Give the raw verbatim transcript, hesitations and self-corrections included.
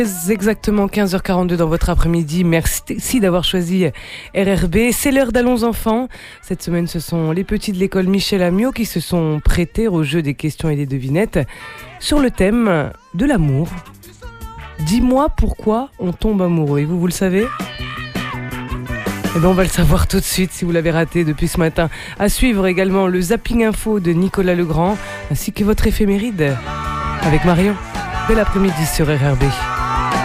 Exactement quinze heures quarante-deux dans votre après-midi. Merci d'avoir choisi R R B. C'est l'heure d'Allons enfants. Cette semaine, ce sont les petits de l'école Michel Amiot qui se sont prêtés au jeu des questions et des devinettes sur le thème de l'amour. Dis-moi pourquoi on tombe amoureux. Et vous, vous le savez ? Eh bien, on va le savoir tout de suite si vous l'avez raté depuis ce matin. À suivre également le Zapping Info de Nicolas Legrand ainsi que votre éphéméride avec Marion. Bel après-midi sur R R B.